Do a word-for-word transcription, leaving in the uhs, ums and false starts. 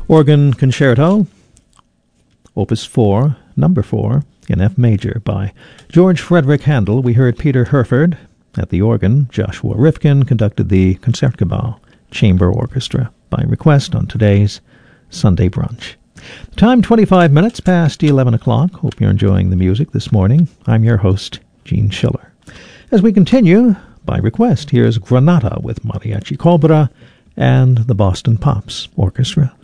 Organ Concerto, Opus four, Number four, in F major by George Frederick Handel. We heard Peter Herford at the organ. Joshua Rifkin conducted the Concertgebouw Chamber Orchestra by request on today's Sunday Brunch. Time twenty-five minutes past eleven o'clock. Hope you're enjoying the music this morning. I'm your host, Gene Schiller. As we continue, by request, here's Granada with Mariachi Cobra and the Boston Pops Orchestra.